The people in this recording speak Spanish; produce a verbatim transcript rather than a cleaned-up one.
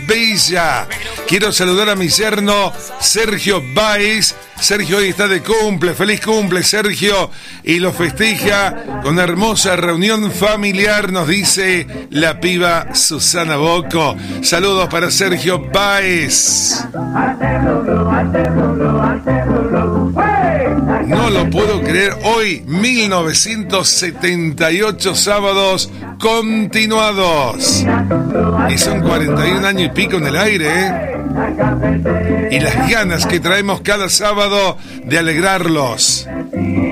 Bella. Quiero saludar a mi yerno Sergio Baez. Sergio hoy está de cumple, feliz cumple Sergio, y lo festeja con hermosa reunión familiar, nos dice la piba Susana Bocco. Saludos para Sergio Baez. No lo puedo creer, hoy mil novecientos setenta y ocho sábados continuados. Y son cuarenta y un años y pico en el aire, ¿eh? Y las ganas que traemos cada sábado de alegrarlos.